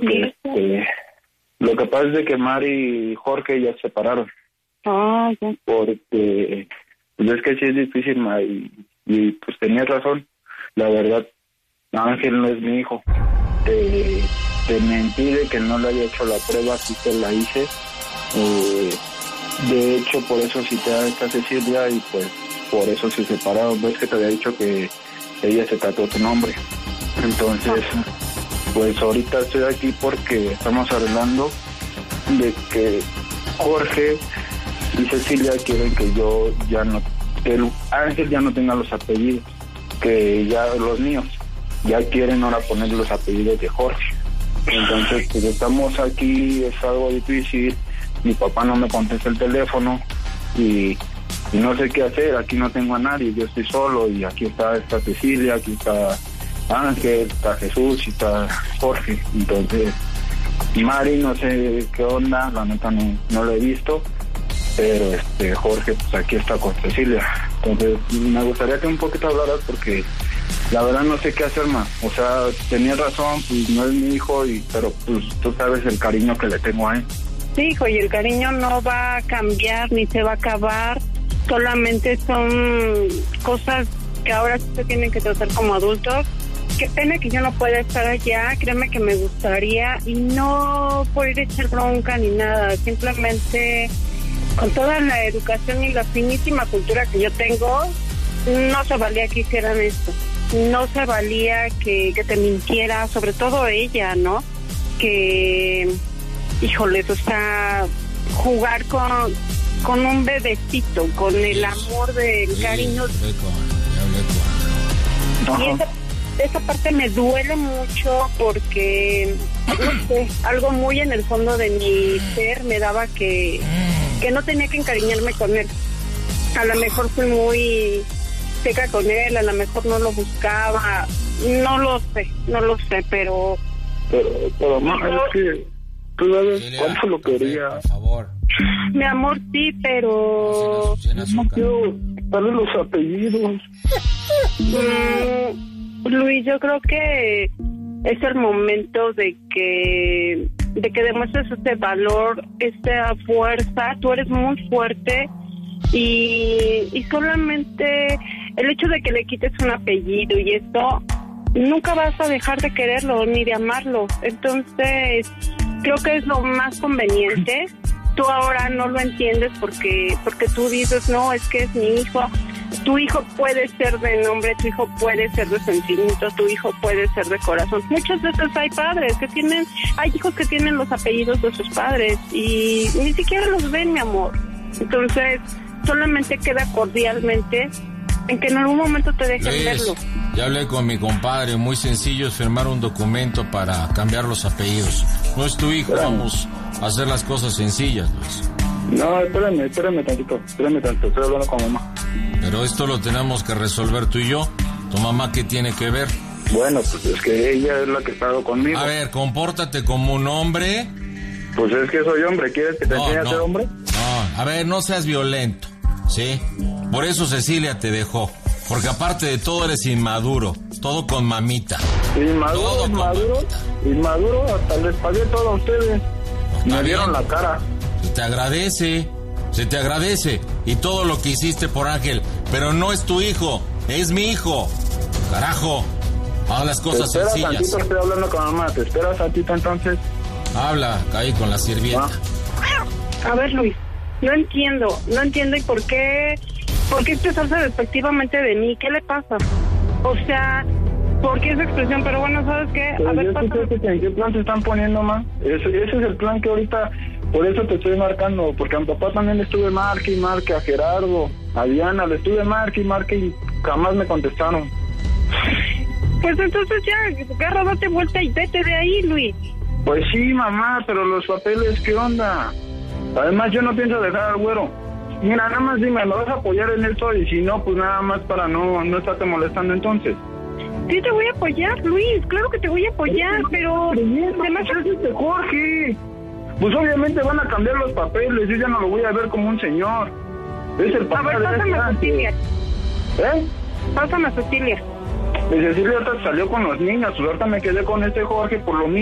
porque lo que pasa es de que Mari y Jorge ya se separaron. Ah, ya. Porque pues es que sí es difícil, y pues tenías razón. La verdad, Ángel no es mi hijo. Te mentí de que no le haya hecho la prueba, sí te la hice. De hecho, por eso cité a esta Cecilia y pues por eso se separaron. Ves que te había dicho que ella se trató tu nombre. Entonces, pues ahorita estoy aquí porque estamos hablando de que Jorge y Cecilia quieren que yo ya no, que el Ángel ya no tenga los apellidos, que ya los míos, ya quieren ahora poner los apellidos de Jorge. Entonces, pues estamos aquí, es algo difícil, mi papá no me contesta el teléfono y no sé qué hacer, aquí no tengo a nadie, yo estoy solo y aquí está Cecilia, aquí está Ángel, está Jesús y está Jorge. Entonces, Mari no sé qué onda, la neta no lo he visto, pero Jorge pues aquí está con Cecilia. Entonces me gustaría que un poquito hablaras porque la verdad no sé qué hacer más. O sea, tenía razón, pues no es mi hijo, pero pues tú sabes el cariño que le tengo a él. Sí, hijo, y el cariño no va a cambiar ni se va a acabar, solamente son cosas que ahora sí se tienen que tratar como adultos. Qué pena que yo no pueda estar allá, créeme que me gustaría, y no por ir a echar bronca ni nada, simplemente con toda la educación y la finísima cultura que yo tengo, no se valía que hicieran esto, no se valía que te mintiera, sobre todo ella, ¿no? Que, híjoles, o sea, jugar con un bebecito, con el amor del cariño. Y esa parte me duele mucho porque, no sé, algo muy en el fondo de mi ser me daba que no tenía que encariñarme con él. A lo mejor fui muy seca con él, a lo mejor no lo buscaba, no lo sé, pero no, es que tú sabes cuánto lo quería. Por favor. Mi amor, sí, pero No quiero darle los apellidos. Luis, yo creo que es el momento de que demuestres ese valor, esa fuerza. Tú eres muy fuerte y solamente el hecho de que le quites un apellido y esto, nunca vas a dejar de quererlo ni de amarlo. Entonces, creo que es lo más conveniente. Tú ahora no lo entiendes porque tú dices, no, es que es mi hijo. Tu hijo puede ser de nombre, tu hijo puede ser de sentimiento, tu hijo puede ser de corazón. Muchas veces hay hijos que tienen los apellidos de sus padres y ni siquiera los ven, mi amor. Entonces, solamente queda cordialmente en que en algún momento te dejen verlo. Ya hablé con mi compadre, muy sencillo es firmar un documento para cambiar los apellidos. No es tu hijo, vamos a hacer las cosas sencillas, Luis. No, espérame tantito, estoy hablando con mamá. Pero esto lo tenemos que resolver tú y yo. ¿Tu mamá qué tiene que ver? Bueno, pues es que ella es la que está conmigo. A ver, compórtate como un hombre. Pues es que soy hombre, ¿quieres que te enseñe a ser hombre? No, a ver, no seas violento, ¿sí? Por eso Cecilia te dejó. Porque aparte de todo eres inmaduro, todo con mamita. Inmaduro, hasta les pagué todo a ustedes. Me dieron la cara. Se te agradece y todo lo que hiciste por Ángel, pero no es tu hijo, es mi hijo. Carajo, haz las cosas sencillas. Tantito, estoy hablando con mamá, ¿te esperas tantito entonces? Habla, caí con la sirvienta. A ver, Luis, no entiendo y por qué expresarse despectivamente de mí. ¿Qué le pasa? O sea, ¿por qué esa expresión? Pero bueno, ¿sabes qué? A ver, ¿en qué plan se están poniendo, ma? Ese es el plan que ahorita, por eso te estoy marcando, porque a mi papá también le estuve marque y marque, a Gerardo, a Diana, le estuve marque y jamás me contestaron. Pues entonces ya, agarra, date vuelta y vete de ahí, Luis. Pues sí, mamá, pero los papeles, ¿qué onda? Además, yo no pienso dejar al güero. Mira, nada más dime, ¿me vas a apoyar en esto? Y si no, pues nada más para no estarte molestando entonces. Sí, te voy a apoyar, Luis, claro que te voy a apoyar, pero... Además, es Jorge. Pues obviamente van a cambiar los papeles, yo ya no lo voy a ver como un señor. Es el papá. A ver, pásame a Cecilia. ¿Eh? Pásame a Cecilia. Y Cecilia salió con los niños, ahorita me quedé con este Jorge por lo mismo.